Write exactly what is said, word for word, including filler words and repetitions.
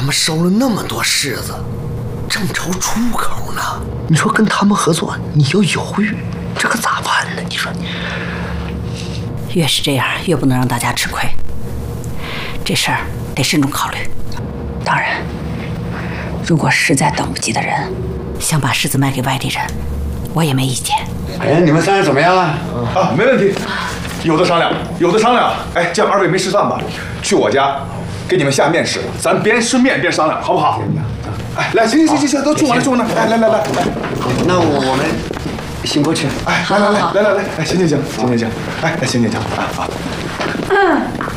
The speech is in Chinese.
咱们收了那么多柿子，正愁出口呢。你说跟他们合作，你又犹豫，这可咋办呢？你说， 越是这样，越不能让大家吃亏。这事儿得慎重考虑。当然，如果实在等不及的人想把柿子卖给外地人，我也没意见。 哎，你们三人怎么样啊？ 啊，没问题，有的商量，有的商量。哎，这样二位没吃饭吧？去我家给你们下面食，咱边吃面边商量，好不好？哎，来，行行行行行，都坐我那，坐我那。哎，来来来来， 那我们先过去。 哎，来来来来来来，哎，行行行行行行行，哎，行行行，啊好。 嗯。